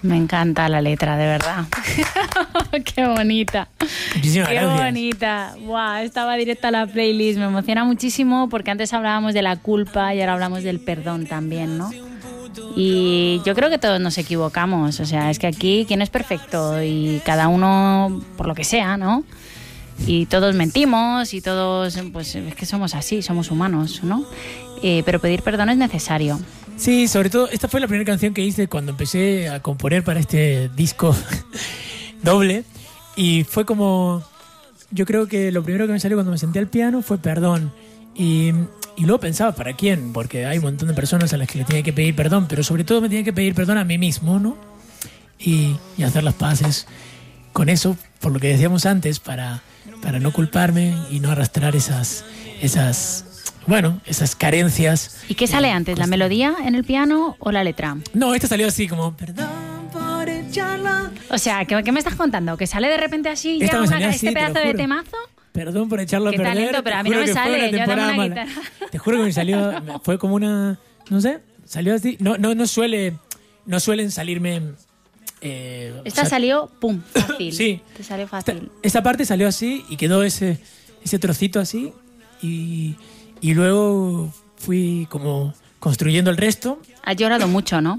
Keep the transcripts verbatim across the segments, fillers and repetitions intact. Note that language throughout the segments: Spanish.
Me encanta la letra, de verdad. Qué bonita. Muchísimas Qué gracias. bonita. Wow, estaba directa a la playlist. Me emociona muchísimo porque antes hablábamos de la culpa y ahora hablamos del perdón también, ¿no? Y yo creo que todos nos equivocamos. O sea, es que aquí quién es perfecto y cada uno por lo que sea, ¿no? Y todos mentimos y todos, pues es que somos así, somos humanos, ¿no? Eh, pero pedir perdón es necesario. Sí, sobre todo, esta fue la primera canción que hice cuando empecé a componer para este disco doble. Y fue como, yo creo que lo primero que me salió cuando me senté al piano fue perdón. Y, y luego pensaba, ¿para quién? Porque hay un montón de personas a las que le tenía que pedir perdón, pero sobre todo me tenía que pedir perdón a mí mismo, ¿no? Y, y hacer las paces con eso, por lo que decíamos antes, para, para no culparme y no arrastrar esas, esas, bueno, esas carencias. ¿Y qué sale antes, la melodía en el piano o la letra? No, esta salió así como, perdón por echarla. O sea, ¿qué, qué me estás contando? ¿Que sale de repente así Esta ya me una, salió así, este te lo pedazo de juro. temazo? Perdón por echarlo a Qué perder. talento, pero a mí te no juro me que fue sale, una yo tengo temporada una mala. guitarra. Te juro que me salió, fue como una, no sé, salió así. No, no, no suele, no suelen salirme. Eh, Esta o sea, salió, pum, fácil. Sí. Te salió Esta, fácil. esta parte salió así y quedó ese, ese trocito así y, y luego fui como construyendo el resto. Has llorado mucho, ¿no?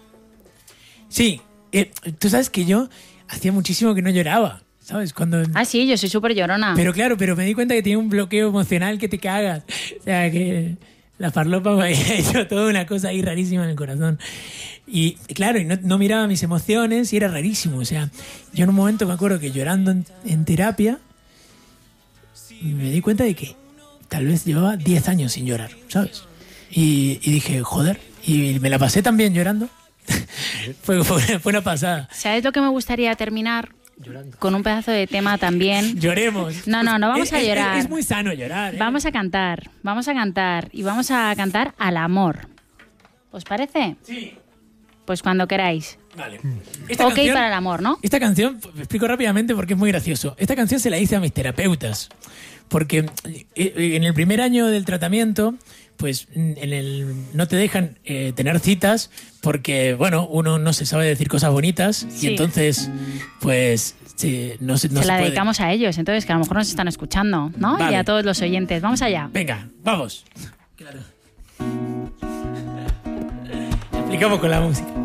Sí, eh, tú sabes que yo hacía muchísimo que no lloraba, ¿sabes? Cuando... Ah, sí, yo soy súper llorona. Pero claro, pero me di cuenta que tenía un bloqueo emocional que te cagas. O sea, que la farlopa me había hecho toda una cosa ahí rarísima en el corazón. Y claro, y no, no miraba mis emociones y era rarísimo. O sea, yo en un momento me acuerdo que llorando en, en terapia me di cuenta de que tal vez llevaba diez años sin llorar, ¿sabes? Y, y dije, joder, y me la pasé también llorando. fue, fue, fue una pasada. ¿Sabes lo que me gustaría terminar? Llorando. Con un pedazo de tema también. Lloremos. No, no, no vamos Es- a es- llorar. Es, muy sano llorar. ¿eh? Vamos a cantar, vamos a cantar y vamos a cantar al amor. ¿Os parece? Sí. Pues cuando queráis. Vale. Ok Esta canción- para el amor, ¿no? Esta canción, me explico rápidamente porque es muy gracioso. Esta canción se la hice a mis terapeutas. Porque eh, en el primer año del tratamiento, pues en el, no te dejan eh, tener citas porque, bueno, uno no se sabe decir cosas bonitas Sí. y entonces, pues, sí, no se, no se la puede. dedicamos a ellos, entonces que a lo mejor nos están escuchando, ¿no? Vale. Y a todos los oyentes. Vamos allá. Venga, vamos. Claro. Explicamos con la música.